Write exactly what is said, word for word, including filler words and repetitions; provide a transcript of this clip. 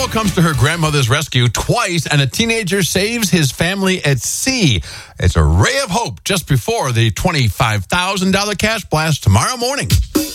girl comes to her grandmother's rescue twice, and a teenager saves his family at sea. It's a ray of hope just before the twenty-five thousand dollars cash blast tomorrow morning.